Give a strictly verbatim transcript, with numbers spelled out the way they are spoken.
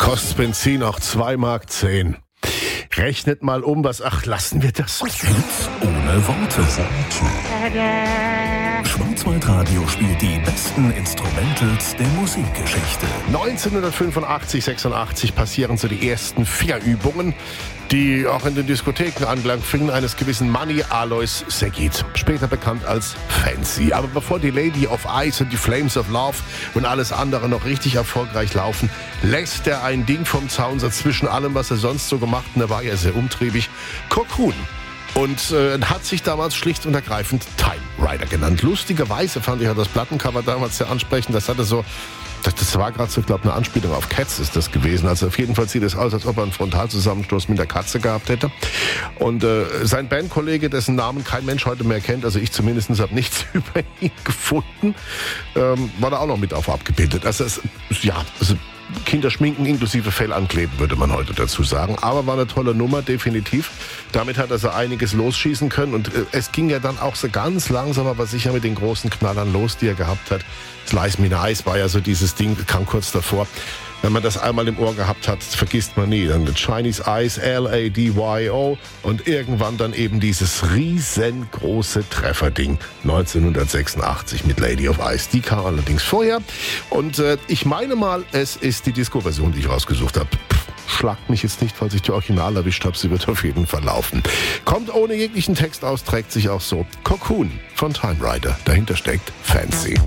Kostet Benzin auch zwei Mark zehn. Rechnet mal um, was... Ach, lassen wir das. Hits ohne Worte. Schwarzwaldradio spielt die besten Instrumentals der Musikgeschichte. neunzehnhundertfünfundachtzig, sechsundachtzig passieren so die ersten Fingerübungen, die auch in den Diskotheken Anklang finden, eines gewissen Manny Alois Segit, später bekannt als Fancy. Aber bevor die Lady of Ice und die Flames of Love und alles andere noch richtig erfolgreich laufen, lässt er ein Ding vom Zaun so zwischen allem, was er sonst so gemacht hat, und er war ja sehr umtriebig, Cocoon. Und äh, hat sich damals schlicht und ergreifend Time Rider genannt. Lustigerweise fand ich ja das Plattencover damals sehr ansprechend. Das hatte so, das, das war gerade so, glaube ich, eine Anspielung auf Cats ist das gewesen. Also auf jeden Fall sieht es aus, als ob er einen Frontalzusammenstoß mit der Katze gehabt hätte. Und äh, sein Bandkollege, dessen Namen kein Mensch heute mehr kennt, also ich zumindest habe nichts über ihn gefunden, ähm, war da auch noch mit auf abgebildet. Also es, ja, also Kinderschminken inklusive Fell ankleben, würde man heute dazu sagen. Aber war eine tolle Nummer, definitiv. Damit hat er so einiges losschießen können. Und äh, es ging ja dann auch so ganz langsam, aber sicher mit den großen Knallern los, die er gehabt hat. Slice Me Nice war ja so dieses Ding, kam kurz davor. Wenn man das einmal im Ohr gehabt hat, vergisst man nie. Dann Chinese Eyes, L A D Y O und irgendwann dann eben dieses riesengroße Trefferding neunzehnhundertsechsundachtzig mit Lady of Ice. Die kam allerdings vorher und äh, ich meine mal, es ist die Disco-Version, die ich rausgesucht habe. Schlagt mich jetzt nicht, falls ich die Original erwischt habe. Sie wird auf jeden Fall laufen. Kommt ohne jeglichen Text aus, trägt sich auch so. Cocoon von Time Rider. Dahinter steckt Fancy.